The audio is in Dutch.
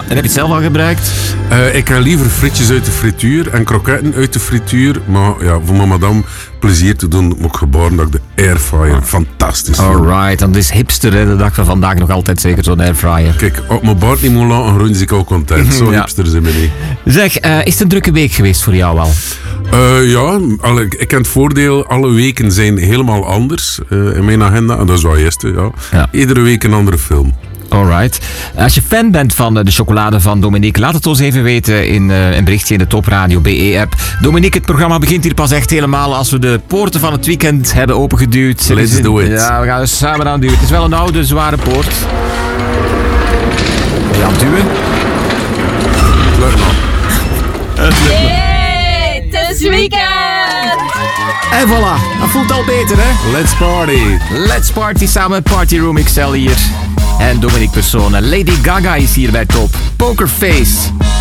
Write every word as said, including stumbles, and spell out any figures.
heb je het zelf al gebruikt? Uh, ik heb liever frietjes uit de frituur en kroketten uit de frituur. Maar ja, voor mijn madame plezier te doen, moet ik geboren dat ik de airfryer ah. fantastisch vind. Alright, dan is hipster hè, de dag van vandaag nog altijd zeker zo'n airfryer. Kijk, op mijn baard niet moet laten groeien, zie ik al content. Zo ja. hipster zijn we niet. Zeg, uh, is het een drukke week geweest voor jou al? Uh, ja, alle, ik ken het voordeel, alle weken zijn helemaal anders uh, in mijn agenda. En dat is wel eerste, ja. ja. Iedere week een andere film. Alright. Als je fan bent van de chocolade van Dominique, laat het ons even weten in uh, een berichtje in de Top Radio B E-app. Dominique, het programma begint hier pas echt helemaal als we de poorten van het weekend hebben opengeduwd. Let's do it. Ja, we gaan er samen aan duwen. Het is wel een oude, zware poort. Ja, duwen. Leuk man. Yay, het is weekend! En voilà, dat voelt al beter hè. Let's party. Let's party samen met Party Room X L hier. En Dominique Persone. Lady Gaga is hier bij Top. Pokerface.